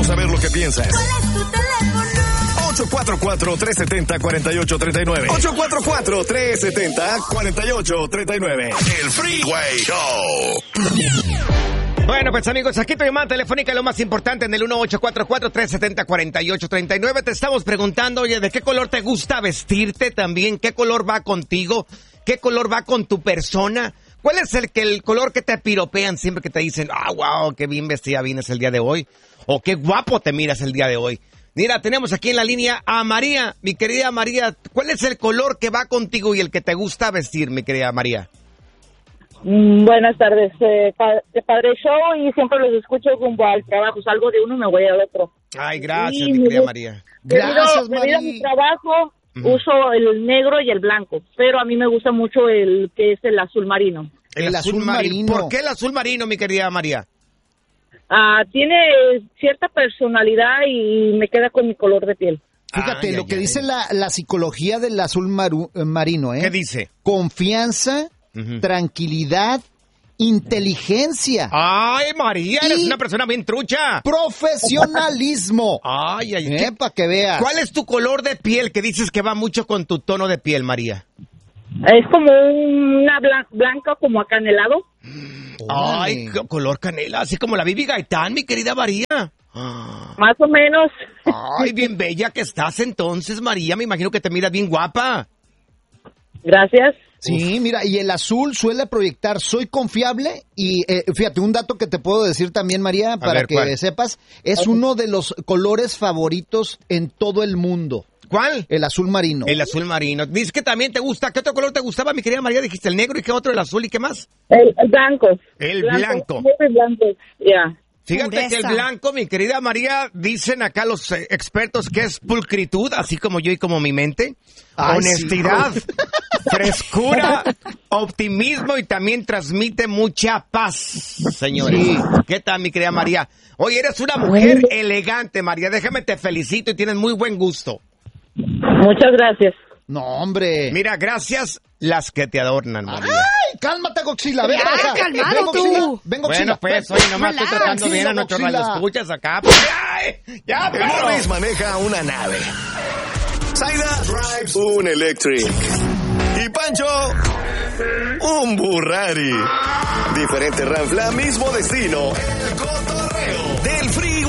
saber lo que piensas. ¿Cuál es tu teléfono? 844-370-4839. 844-370-4839. El Freeway Show. Bueno, pues amigos, aquí tu llamada telefónica, lo más importante en el 1844-370-4839. Te estamos preguntando, oye, ¿de qué color te gusta vestirte también? ¿Qué color va contigo? ¿Qué color va con tu persona? ¿Cuál es el color que te piropean siempre que te dicen, wow, qué bien vestida vienes el día de hoy? O qué guapo te miras el día de hoy. Mira, tenemos aquí en la línea a María. Mi querida María, ¿cuál es el color que va contigo y el que te gusta vestir, mi querida María? Buenas tardes, Padre Show, y siempre los escucho rumbo al trabajo. Salgo de uno y me voy al otro. Ay, gracias, mi querida María. Gracias, María. Debido a mi trabajo, uso el negro y el blanco, pero a mí me gusta mucho el que es el azul marino. El azul marino. ¿Por qué el azul marino, mi querida María? Tiene cierta personalidad y me queda con mi color de piel. Fíjate, lo que dice la psicología del azul marino, ¿eh? ¿Qué dice? Confianza, tranquilidad, inteligencia. Ay, María, eres una persona bien trucha. Profesionalismo. Ay. Para que veas. ¿Cuál es tu color de piel que dices que va mucho con tu tono de piel, María? Es como una blanca, como acanelado. Ay, color canela, así como la Bibi Gaitán, mi querida María. Más o menos. Ay, bien bella que estás entonces, María. Me imagino que te miras bien guapa. Gracias. Sí, mira, y el azul suele proyectar, soy confiable, y fíjate, un dato que te puedo decir también, María, para que sepas, es uno de los colores favoritos en todo el mundo. ¿Cuál? El azul marino. El azul marino. Dices que también te gusta. ¿Qué otro color te gustaba, mi querida María? Dijiste el negro, ¿y qué otro? El azul, ¿y qué más? El blanco. El blanco. El blanco, ya. Fíjate que el blanco, mi querida María, dicen acá los expertos que es pulcritud, así como yo y como mi mente. Ay, honestidad, sí. Frescura, optimismo y también transmite mucha paz, señores. Sí. ¿Qué tal, mi querida María? Oye, eres una mujer elegante, María. Déjame te felicito y tienes muy buen gusto. Muchas gracias. No, hombre. Mira, gracias las que te adornan, María. ¡Ay! Cálmate, Godzilla. Ven para acá. Calmado tú. Ven, Godzilla. Bueno, pues, hoy nomás estoy tratando bien a nuestros radioescuchas acá. Pues, ya, Morris maneja una nave. Zaida drives un electric. Y Pancho, un Burrari. Diferente ranfla, mismo destino. El